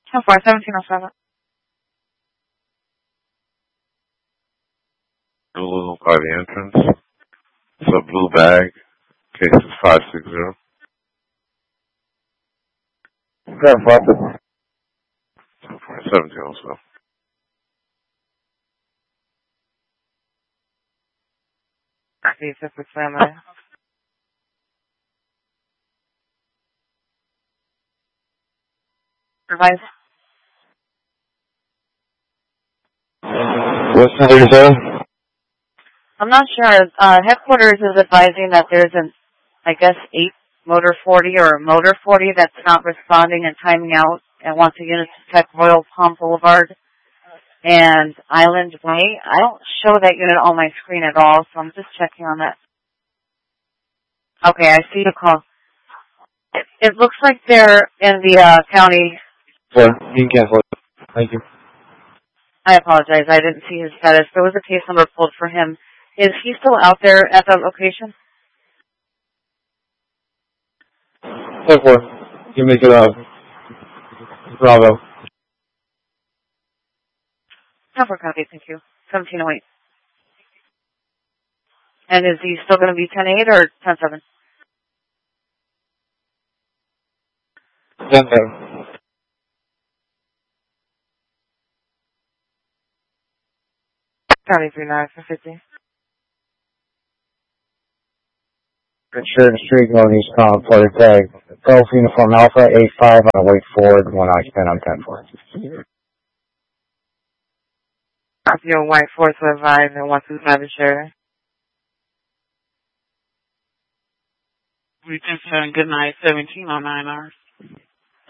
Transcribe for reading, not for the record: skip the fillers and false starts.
How far? 1707. Blue by the entrance. It's a blue bag. Case is 560. Grand Rapids. 17 also. See if it's family. Revise. What's the you say? I'm not sure. Headquarters is advising that there's I guess, 8 Motor 40 or Motor 40 that's not responding and timing out and wants a unit to check Royal Palm Boulevard and Island Way. I don't show that unit on my screen at all, so I'm just checking on that. Okay, I see the call. It looks like they're in the county. Sure, you can cancel it. Thank you. I apologize. I didn't see his status. There was a case number pulled for him. Is he still out there at that location? 10-4. You make it Bravo. 10-4 copy, thank you. 1708. And is he still going to be 10-8 or 10-7? 10-7. Copy 39 for 50. Insurance Street, Northeast Column, Florida Tag. Golf Uniform Alpha 85 on Wait Forward, 1 occupant on 10-4. Copy your white force to advise and 125 insured. We can send good night 17 on 9 hours.